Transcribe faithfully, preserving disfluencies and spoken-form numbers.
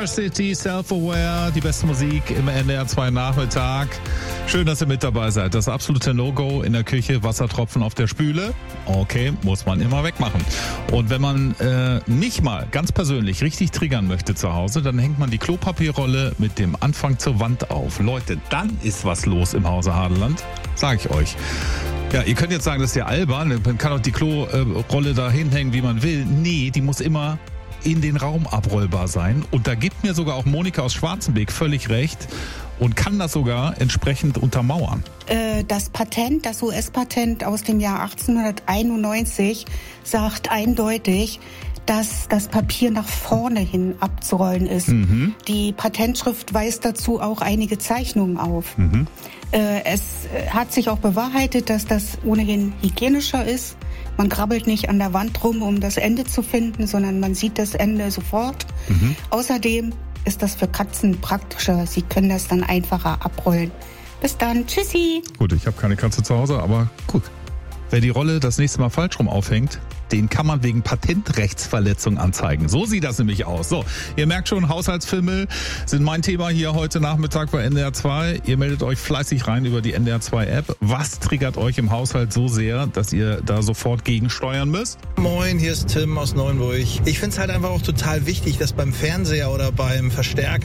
City, Self-Aware, die beste Musik im N D R zwei Nachmittag. Schön, dass ihr mit dabei seid. Das absolute No-Go in der Küche, Wassertropfen auf der Spüle. Okay, muss man immer wegmachen. Und wenn man äh, mich mal ganz persönlich richtig triggern möchte zu Hause, dann hängt man die Klopapierrolle mit dem Anfang zur Wand auf. Leute, dann ist was los im Hause Hadeland, sag ich euch. Ja, ihr könnt jetzt sagen, das ist ja albern, man kann auch die Klorolle da hinhängen, wie man will. Nee, die muss immer in den Raum abrollbar sein. Und da gibt mir sogar auch Monika aus Schwarzenbeck völlig recht und kann das sogar entsprechend untermauern. Äh, das Patent, das U S-Patent aus dem Jahr achtzehnhunderteinundneunzig sagt eindeutig, dass das Papier nach vorne hin abzurollen ist. Mhm. Die Patentschrift weist dazu auch einige Zeichnungen auf. Mhm. Äh, es hat sich auch bewahrheitet, dass das ohnehin hygienischer ist. Man krabbelt nicht an der Wand rum, um das Ende zu finden, sondern man sieht das Ende sofort. Mhm. Außerdem ist das für Katzen praktischer. Sie können das dann einfacher abrollen. Bis dann. Tschüssi. Gut, ich habe keine Katze zu Hause, aber gut. Wer die Rolle das nächste Mal falsch rum aufhängt, den kann man wegen Patentrechtsverletzung anzeigen. So sieht das nämlich aus. So, ihr merkt schon, Haushaltsfilme sind mein Thema hier heute Nachmittag bei N D R zwei. Ihr meldet euch fleißig rein über die N D R zwei App. Was triggert euch im Haushalt so sehr, dass ihr da sofort gegensteuern müsst? Moin, hier ist Tim aus Neuenburg. Ich finde es halt einfach auch total wichtig, dass beim Fernseher oder beim Verstärker